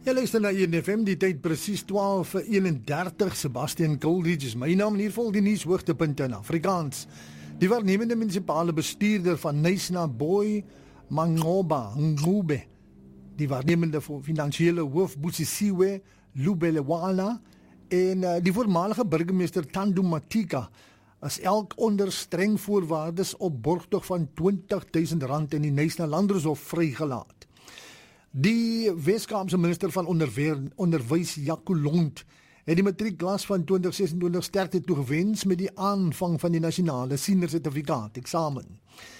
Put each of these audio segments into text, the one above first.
Jy luister na ENFM, die tyd presies 12:31. Sebastian Goldridge is my naam en hier volg die nuushoogtepunte in Afrikaans. Die waarnemende munisipale bestuurder van Knysna Boy Mangoba Ngube, die waarnemende finansiële hoof Busisiwe Lubelewala en die voormalige burgemeester Thando Matika is elk onder streng voorwaardes op borgtog van R20,000 in die Knysna Landdroshof vrygelaat. Die Weskaapse minister van onderwys Jaco Lont het die matriekklas van 2026 sterkte toegewens met die aanvang van die nasionale sienersertifikaat eksamen.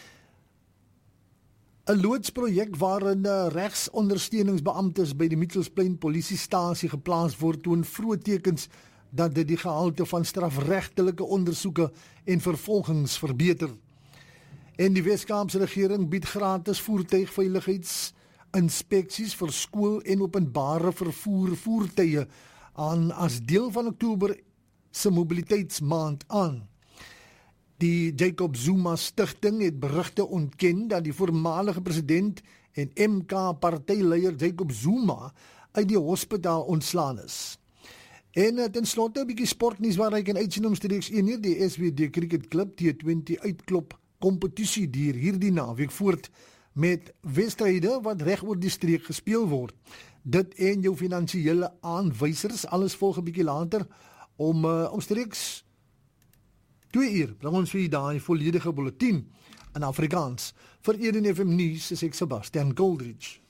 'n Loodsprojek waarin regsondersteuningsbeamptes by die Mitchells-Plain polisiestasie geplaas word toon vroeë tekens dat dit die gehalte van strafregtelike ondersoeke en vervolgings verbeter. En die Weskaapse regering bied gratis voertuigveiligheidsinspeksies vir skool en openbare vervoer voertuie aan as deel van Oktober se mobiliteitsmaand aan. Die Jacob Zuma Stichting het berigte ontken dat die voormalige president en MK partyleier Jacob Zuma uit die hospitaal ontslaan is. En ten slotte 'n bietjie sportnuus waar ek kan uitsien omstreeks 1 die SWD Cricket Club T20 uitklop kompetisie duur hierdie naweek voort met wedstryde wat reg oor die streek gespeel word. Dit en jou finansiële aanwysers, alles volg 'n bietjie later om omstreeks 2 uur. Bring ons vir daai volledige bulletin in Afrikaans. Vir ENFM nuus is ek Sebastian Goldridge.